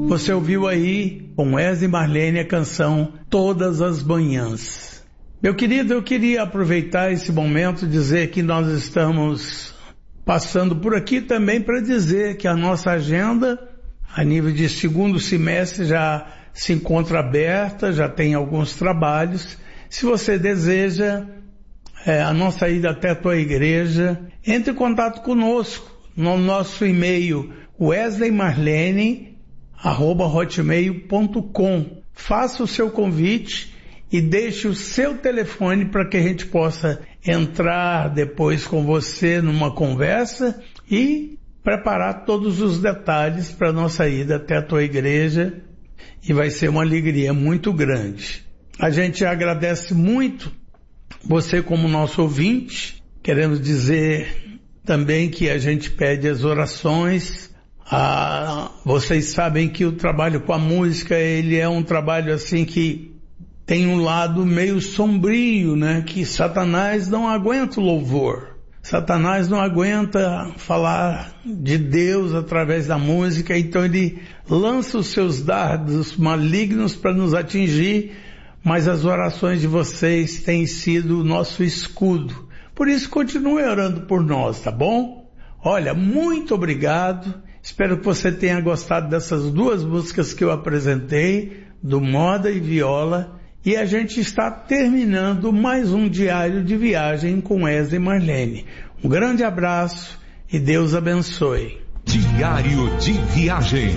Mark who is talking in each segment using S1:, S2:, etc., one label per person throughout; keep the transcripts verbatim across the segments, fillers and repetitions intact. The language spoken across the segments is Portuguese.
S1: Você ouviu aí com Wesley e Marlene a canção Todas as Manhãs. Meu querido, eu queria aproveitar esse momento e dizer que nós estamos passando por aqui também para dizer que a nossa agenda, a nível de segundo semestre, já se encontra aberta, já tem alguns trabalhos. Se você deseja é, a nossa ida até a tua igreja, entre em contato conosco no nosso e-mail wesley marlene arroba hotmail ponto com. Faça o seu convite e deixe o seu telefone para que a gente possa entrar depois com você numa conversa e preparar todos os detalhes para a nossa ida até a tua igreja, e vai ser uma alegria muito grande. A gente agradece muito você como nosso ouvinte. Queremos dizer também que a gente pede as orações. Ah, vocês sabem que o trabalho com a música, ele é um trabalho assim que tem um lado meio sombrio, né? Que Satanás não aguenta o louvor. Satanás não aguenta falar de Deus através da música, então ele lança os seus dardos malignos para nos atingir, mas as orações de vocês têm sido o nosso escudo. Por isso, continue orando por nós, tá bom? Olha, muito obrigado. Espero que você tenha gostado dessas duas músicas que eu apresentei, do Moda e Viola. E a gente está terminando mais um diário de viagem com Wesley e Marlene. Um grande abraço e Deus abençoe.
S2: Diário de viagem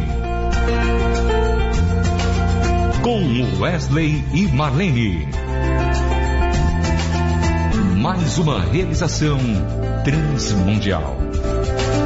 S2: com Wesley e Marlene. Mais uma realização Transmundial.